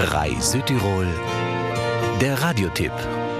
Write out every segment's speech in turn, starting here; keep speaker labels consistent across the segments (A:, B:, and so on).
A: RAI Südtirol, der Radiotipp.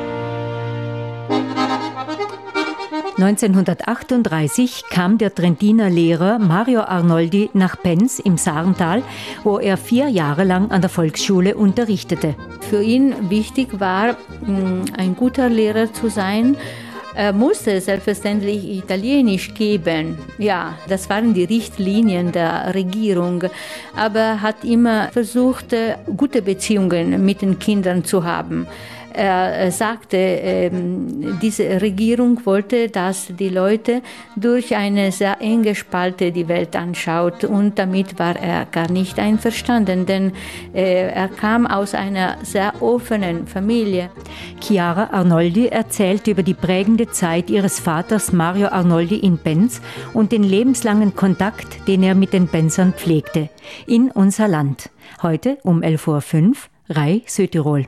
B: 1938 kam der Trentiner Lehrer Mario Arnoldi nach Penz im Sarntal, wo er 4 Jahre lang an der Volksschule unterrichtete.
C: Für ihn wichtig war, ein guter Lehrer zu sein. Er musste selbstverständlich Italienisch geben. Ja, das waren die Richtlinien der Regierung. Aber er hat immer versucht, gute Beziehungen mit den Kindern zu haben. Er sagte, diese Regierung wollte, dass die Leute durch eine sehr enge Spalte die Welt anschaut. Und damit war er gar nicht einverstanden, denn er kam aus einer sehr offenen Familie.
B: Chiara Arnoldi erzählt über die prägende Zeit ihres Vaters Mario Arnoldi in Penz und den lebenslangen Kontakt, den er mit den Penzern pflegte. In unser Land. Heute um 11.05 Uhr, RAI Südtirol.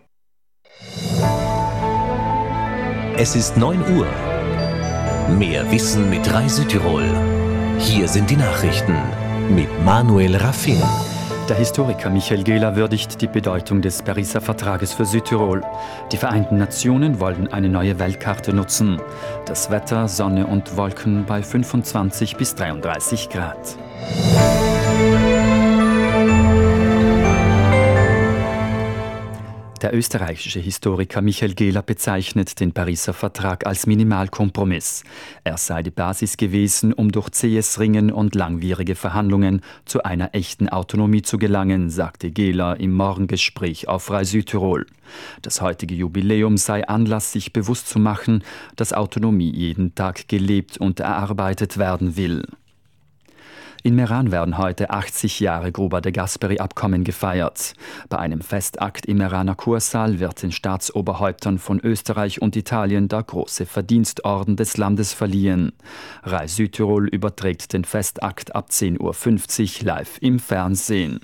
A: Es ist 9 Uhr. Mehr Wissen mit RAI Südtirol. Hier sind die Nachrichten mit Manuel Raffin.
D: Der Historiker Michael Gehler würdigt die Bedeutung des Pariser Vertrages für Südtirol. Die Vereinten Nationen wollen eine neue Weltkarte nutzen. Das Wetter, Sonne und Wolken bei 25 bis 33 Grad. Der österreichische Historiker Michael Gehler bezeichnet den Pariser Vertrag als Minimalkompromiss. Er sei die Basis gewesen, um durch zähes Ringen und langwierige Verhandlungen zu einer echten Autonomie zu gelangen, sagte Gehler im Morgengespräch auf RAI Südtirol. Das heutige Jubiläum sei Anlass, sich bewusst zu machen, dass Autonomie jeden Tag gelebt und erarbeitet werden will. In Meran werden heute 80 Jahre Gruber de Gasperi-Abkommen gefeiert. Bei einem Festakt im Meraner Kursaal wird den Staatsoberhäuptern von Österreich und Italien der große Verdienstorden des Landes verliehen. RAI Südtirol überträgt den Festakt ab 10.50 Uhr live im Fernsehen.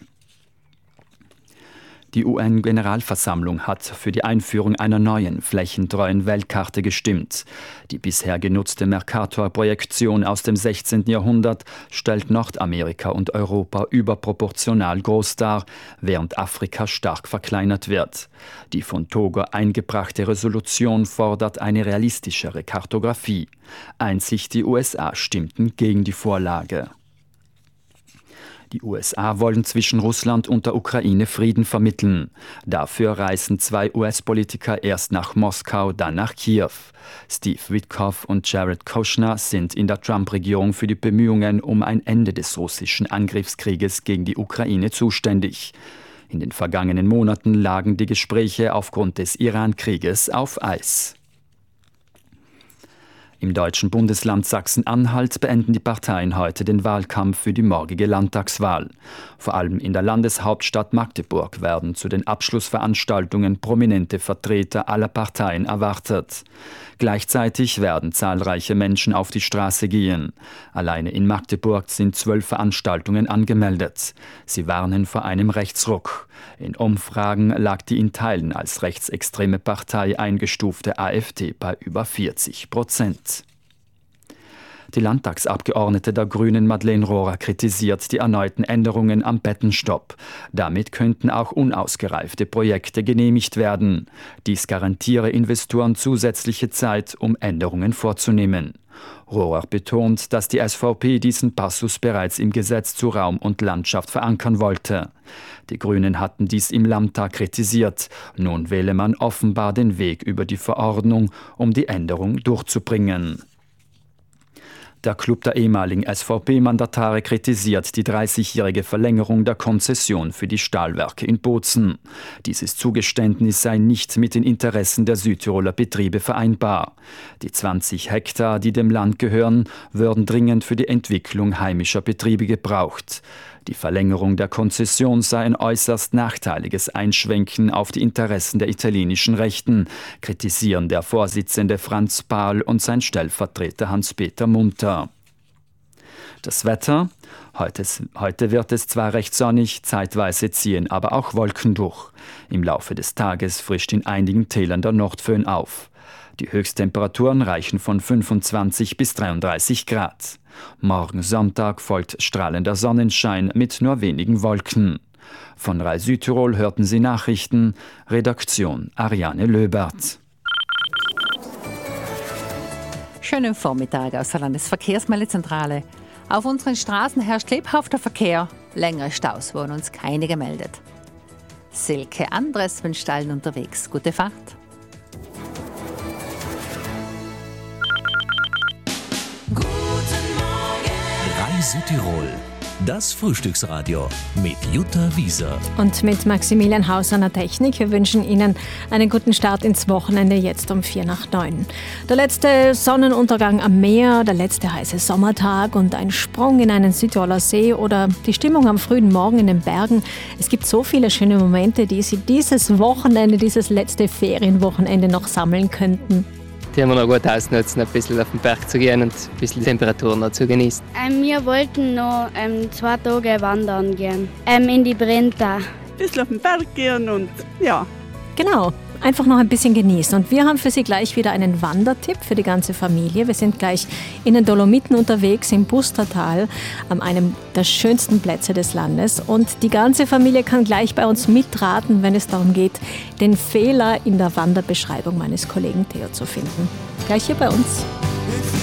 D: Die UN-Generalversammlung hat für die Einführung einer neuen, flächentreuen Weltkarte gestimmt. Die bisher genutzte Mercator-Projektion aus dem 16. Jahrhundert stellt Nordamerika und Europa überproportional groß dar, während Afrika stark verkleinert wird. Die von Togo eingebrachte Resolution fordert eine realistischere Kartografie. Einzig die USA stimmten gegen die Vorlage. Die USA wollen zwischen Russland und der Ukraine Frieden vermitteln. Dafür reisen 2 US-Politiker erst nach Moskau, dann nach Kiew. Steve Witkoff und Jared Kushner sind in der Trump-Regierung für die Bemühungen um ein Ende des russischen Angriffskrieges gegen die Ukraine zuständig. In den vergangenen Monaten lagen die Gespräche aufgrund des Iran-Krieges auf Eis. Im deutschen Bundesland Sachsen-Anhalt beenden die Parteien heute den Wahlkampf für die morgige Landtagswahl. Vor allem in der Landeshauptstadt Magdeburg werden zu den Abschlussveranstaltungen prominente Vertreter aller Parteien erwartet. Gleichzeitig werden zahlreiche Menschen auf die Straße gehen. Alleine in Magdeburg sind 12 Veranstaltungen angemeldet. Sie warnen vor einem Rechtsruck. In Umfragen lag die in Teilen als rechtsextreme Partei eingestufte AfD bei über 40%. Die Landtagsabgeordnete der Grünen Madeleine Rohrer kritisiert die erneuten Änderungen am Bettenstopp. Damit könnten auch unausgereifte Projekte genehmigt werden. Dies garantiere Investoren zusätzliche Zeit, um Änderungen vorzunehmen. Rohrer betont, dass die SVP diesen Passus bereits im Gesetz zu Raum und Landschaft verankern wollte. Die Grünen hatten dies im Landtag kritisiert. Nun wähle man offenbar den Weg über die Verordnung, um die Änderung durchzubringen. Der Club der ehemaligen SVP-Mandatare kritisiert die 30-jährige Verlängerung der Konzession für die Stahlwerke in Bozen. Dieses Zugeständnis sei nicht mit den Interessen der Südtiroler Betriebe vereinbar. Die 20 Hektar, die dem Land gehören, würden dringend für die Entwicklung heimischer Betriebe gebraucht. Die Verlängerung der Konzession sei ein äußerst nachteiliges Einschwenken auf die Interessen der italienischen Rechten, kritisieren der Vorsitzende Franz Pahl und sein Stellvertreter Hans-Peter Munter. Das Wetter? Heute wird es zwar recht sonnig, zeitweise ziehen aber auch Wolken durch. Im Laufe des Tages frischt in einigen Tälern der Nordföhn auf. Die Höchsttemperaturen reichen von 25 bis 33 Grad. Morgen Sonntag folgt strahlender Sonnenschein mit nur wenigen Wolken. Von RAI Südtirol hörten Sie Nachrichten. Redaktion Ariane Löbert.
E: Schönen Vormittag aus der Landesverkehrsmeldezentrale. Auf unseren Straßen herrscht lebhafter Verkehr. Längere Staus wurden uns keine gemeldet. Silke Andres wünscht allen unterwegs gute Fahrt.
A: RAI Südtirol, das Frühstücksradio mit Jutta Wieser.
F: Und mit Maximilian Haus an der Technik. Wir wünschen Ihnen einen guten Start ins Wochenende, jetzt um 8:45. Der letzte Sonnenuntergang am Meer, der letzte heiße Sommertag und ein Sprung in einen Südtiroler See oder die Stimmung am frühen Morgen in den Bergen. Es gibt so viele schöne Momente, die Sie dieses Wochenende, dieses letzte Ferienwochenende noch sammeln könnten.
G: Die haben wir noch gut ausnutzen, ein bisschen auf den Berg zu gehen und ein bisschen Temperaturen noch zu genießen.
H: Wir wollten noch 2 Tage wandern gehen, in die Brenta.
I: Ein bisschen auf den Berg gehen und ja.
F: Genau, einfach noch ein bisschen genießen. Und wir haben für Sie gleich wieder einen Wandertipp für die ganze Familie. Wir sind gleich in den Dolomiten unterwegs, im Bustertal, an einem der schönsten Plätze des Landes. Und die ganze Familie kann gleich bei uns mitraten, wenn es darum geht, den Fehler in der Wanderbeschreibung meines Kollegen Theo zu finden. Gleich hier bei uns.